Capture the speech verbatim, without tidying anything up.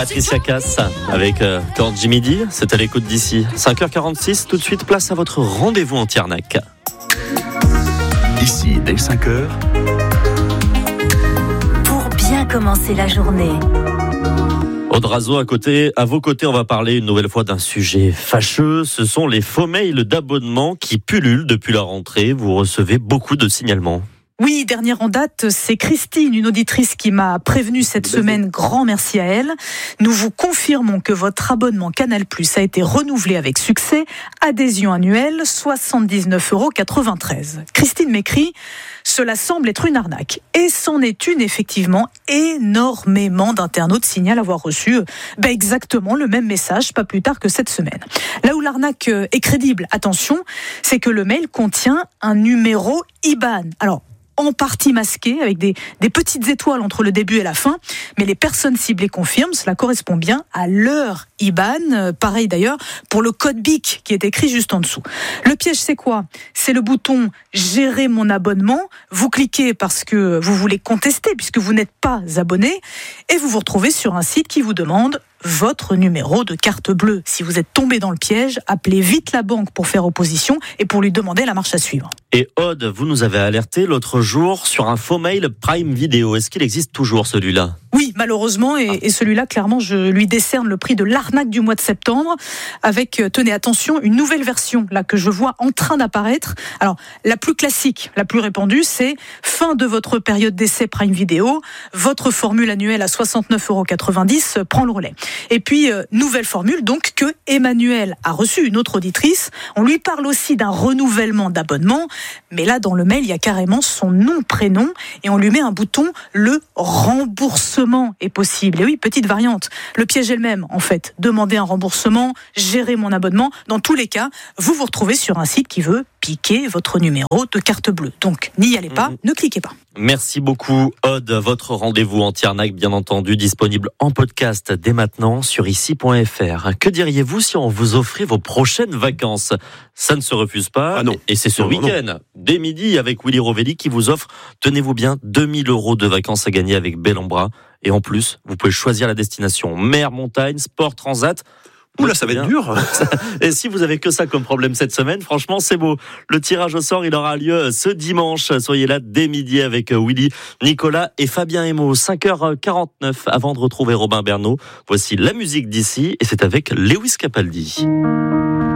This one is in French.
Patricia Cass avec euh, Corgi Midi, c'est à l'écoute d'ici. cinq heures quarante-six, tout de suite place à votre rendez-vous anti-arnaque. Ici, dès cinq heures. Pour bien commencer la journée. Aude Razo, à côté, à vos côtés, on va parler une nouvelle fois d'un sujet fâcheux. Ce sont les faux mails d'abonnement qui pullulent depuis la rentrée. Vous recevez beaucoup de signalements. Oui, dernière en date, c'est Christine, une auditrice qui m'a prévenue cette semaine. Grand merci à elle. Nous vous confirmons que votre abonnement Canal plus a été renouvelé avec succès. Adhésion annuelle, soixante-dix-neuf euros quatre-vingt-treize. Christine m'écrit « Cela semble être une arnaque ». Et c'en est une, effectivement. Énormément d'internautes signalent avoir reçu ben exactement le même message, pas plus tard que cette semaine. Là où l'arnaque est crédible, attention, c'est que le mail contient un numéro I B A N. Alors, en partie masqué, avec des, des petites étoiles entre le début et la fin. Mais les personnes ciblées confirment, cela correspond bien à leur I B A N. Euh, pareil d'ailleurs pour le code B I C qui est écrit juste en dessous. Le piège, c'est quoi ? C'est le bouton « Gérer mon abonnement ». Vous cliquez parce que vous voulez contester, puisque vous n'êtes pas abonné, et vous vous retrouvez sur un site qui vous demande votre numéro de carte bleue. Si vous êtes tombé dans le piège, appelez vite la banque pour faire opposition et pour lui demander la marche à suivre. Et Aude, vous nous avez alerté l'autre jour sur un faux mail Prime Video. Est-ce qu'il existe toujours celui-là ? Oui, malheureusement, et, ah. et celui-là, clairement, je lui décerne le prix de l'arnaque du mois de septembre, avec, tenez attention, une nouvelle version là que je vois en train d'apparaître. Alors, la plus classique, la plus répandue, c'est fin de votre période d'essai Prime Video, votre formule annuelle à soixante-neuf euros quatre-vingt-dix prend le relais. Et puis, euh, nouvelle formule, donc, que Emmanuel a reçue, une autre auditrice. On lui parle aussi d'un renouvellement d'abonnement, mais là, dans le mail, il y a carrément son nom, prénom, et on lui met un bouton, le remboursement est possible. Et oui, petite variante. Le piège est le même, en fait. Demander un remboursement, gérer mon abonnement. Dans tous les cas, vous vous retrouvez sur un site qui veut piquer votre numéro de carte bleue. Donc, n'y allez pas, mmh. ne cliquez pas. Merci beaucoup, Aude. Votre rendez-vous anti-arnaque, bien entendu, disponible en podcast dès maintenant sur ici point f r. Que diriez-vous si on vous offrait vos prochaines vacances ? Ça ne se refuse pas. Ah non. Et c'est ce non, week-end, non, non. dès midi, avec Willy Rovelli, qui vous offre, tenez-vous bien, deux mille euros de vacances à gagner avec Bellambra. Et en plus, vous pouvez choisir la destination mer, montagne, sport, transat. Oula, ça va être dur. Et si vous avez que ça comme problème cette semaine, franchement, c'est beau. Le tirage au sort, il aura lieu ce dimanche. Soyez là dès midi avec Willy, Nicolas et Fabien Emo. cinq heures quarante-neuf avant de retrouver Robin Bernot. Voici la musique d'ici et c'est avec Lewis Capaldi.